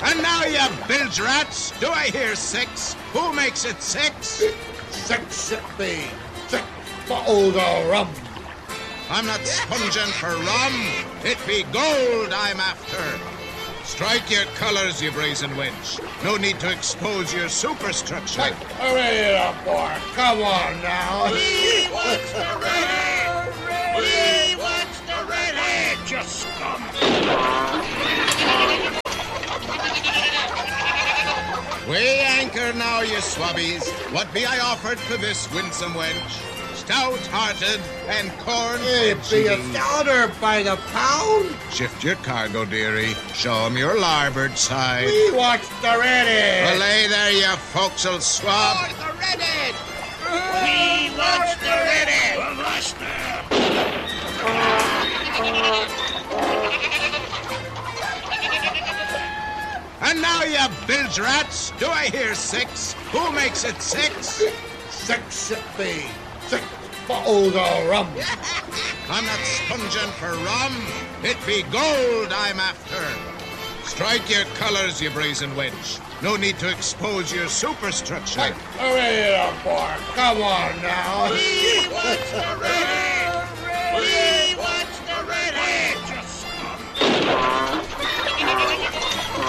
And now, you bilge rats, do I hear 6? Who makes it 6? 6 it be. 6 bottles of rum. I'm not sponging for rum. It be gold I'm after. Strike your colours, you brazen wench. No need to expose your superstructure. Hey, hurry it up, boy. Come on now. He wants the redhead! He wants the redhead, you scum! Weigh anchor now, you swabbies. What be I offered for this winsome wench? Stout-hearted and corn. It be a stouter by the pound. Shift your cargo, dearie. Show 'em your larboard side. We watch the redhead. Belay there, you forecastle swab. Oh, the redhead! We watch the redhead! The master! And now, you bilge rats, do I hear 6? Who makes it 6? 6 it be. 6 bottles of rum. I'm not sponging for rum. It be gold I'm after. Strike your colours, you brazen wench. No need to expose your superstructure. Hey, hurry it up, boy. Come on now. He wants the redhead!